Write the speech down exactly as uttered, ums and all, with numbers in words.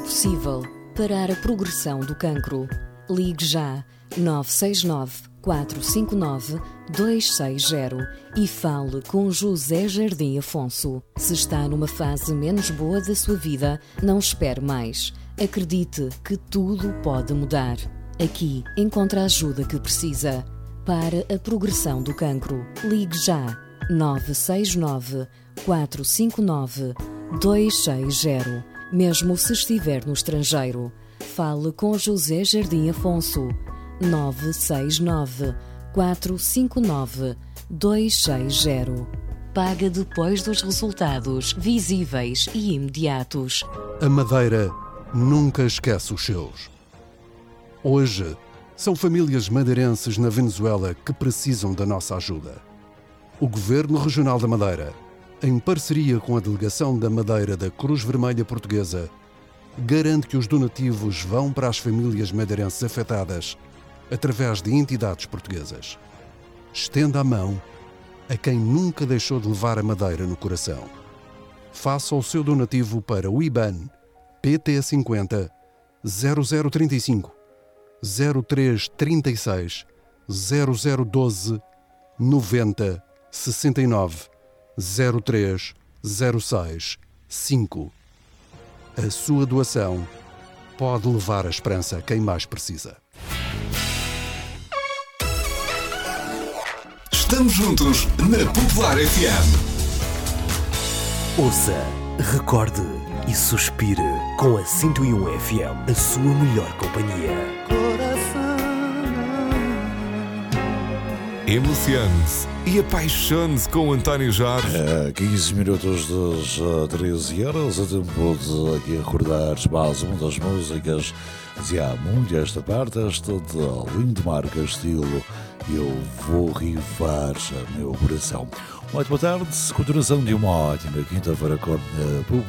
possível parar a progressão do cancro. Ligue já nove seis nove, quatro cinco nove, dois seis zero e fale com José Jardim Afonso. Se está numa fase menos boa da sua vida, não espere mais. Acredite que tudo pode mudar. Aqui encontra a ajuda que precisa. Para a progressão do cancro, ligue já nove seis nove, quatro cinco nove, dois seis zero. Mesmo se estiver no estrangeiro, fale com José Jardim Afonso. nove seis nove, quatro cinco nove, dois seis zero. Paga depois dos resultados visíveis e imediatos. A Madeira nunca esquece os seus. Hoje, são famílias madeirenses na Venezuela que precisam da nossa ajuda. O Governo Regional da Madeira, em parceria com a Delegação da Madeira da Cruz Vermelha Portuguesa, garante que os donativos vão para as famílias madeirenses afetadas através de entidades portuguesas. Estenda a mão a quem nunca deixou de levar a Madeira no coração. Faça o seu donativo para o I B A N P T cinquenta, zero zero trinta e cinco, zero três trinta e seis, zero zero doze, noventa, sessenta e nove, zero três zero seis cinco. A sua doação pode levar a esperança a quem mais precisa. Estamos juntos na Popular F M. Ouça, recorde e suspire com a cento e um F M, a sua melhor companhia. Emocione-se e apaixone-se com António Jorge. É, quinze minutos das uh, treze horas, a tempo de aqui recordar mais uma das músicas de há muito esta parte, esta de Lindemar Castilho, Eu Vou Rivar Meu Coração. Uma ótima tarde, continuação de uma ótima quinta-feira com a